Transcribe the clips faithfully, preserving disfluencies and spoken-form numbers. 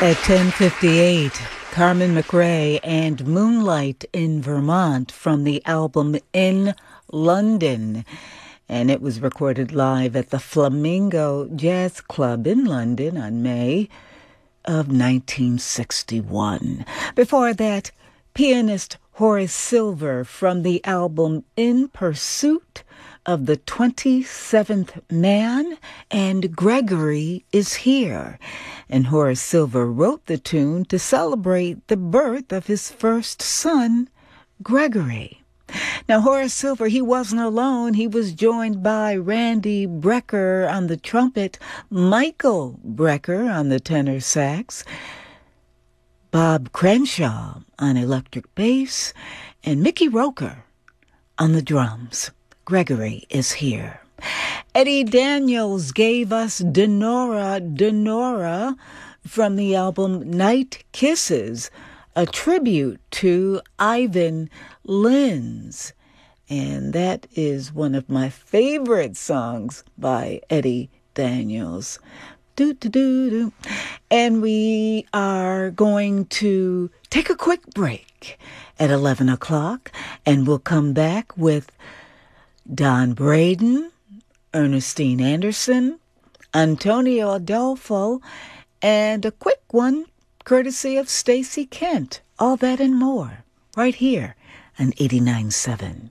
At ten fifty-eight, Carmen McRae and Moonlight in Vermont from the album In London. And it was recorded live at the Flamingo Jazz Club in London on May of nineteen sixty-one. Before that, pianist Horace Silver from the album In Pursuit of the twenty-seventh Man, and Gregory Is Here. And Horace Silver wrote the tune to celebrate the birth of his first son, Gregory. Now, Horace Silver, he wasn't alone. He was joined by Randy Brecker on the trumpet, Michael Brecker on the tenor sax, Bob Crenshaw on electric bass, and Mickey Roker on the drums. Gregory Is Here. Eddie Daniels gave us Denora, Denora from the album Night Kisses, a tribute to Ivan Lins. And that is one of my favorite songs by Eddie Daniels. Do, do, do, do. And we are going to take a quick break at eleven o'clock, and we'll come back with Don Braden, Ernestine Anderson, Antonio Adolfo, and a quick one courtesy of Stacey Kent. All that and more right here on eighty-nine point seven.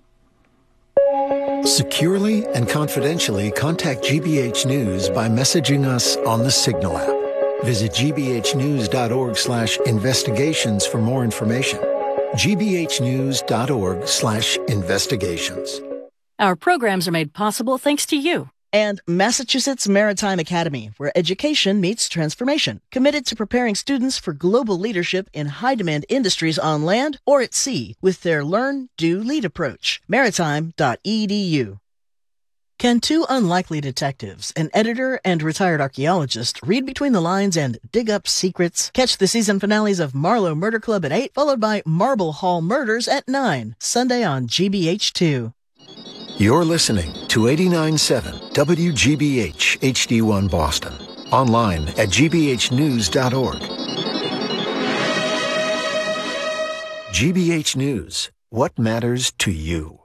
Securely and confidentially contact G B H News by messaging us on the Signal app. Visit g b h news dot org slash investigations for more information. g b h news dot org slash investigations. Our programs are made possible thanks to you. And Massachusetts Maritime Academy, where education meets transformation. Committed to preparing students for global leadership in high-demand industries on land or at sea with their Learn, Do, Lead approach. maritime dot e d u. Can two unlikely detectives, an editor and retired archaeologist, read between the lines and dig up secrets? Catch the season finales of Marlowe Murder Club at eight, followed by Marble Hall Murders at nine, Sunday on G B H two. You're listening to eighty-nine point seven W G B H H D one Boston. Online at g b h news dot org. G B H News. What matters to you?